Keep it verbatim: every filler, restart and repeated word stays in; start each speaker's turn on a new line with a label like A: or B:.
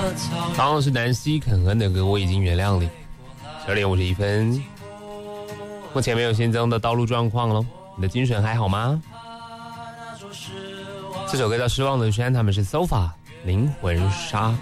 A: 刚刚是南希肯恩的歌，我已经原谅你。十二点五十一分，目前没有新增的道路状况咯。你的精神还好吗？这首歌叫《失望的山》，他们是 Sofa 灵魂沙。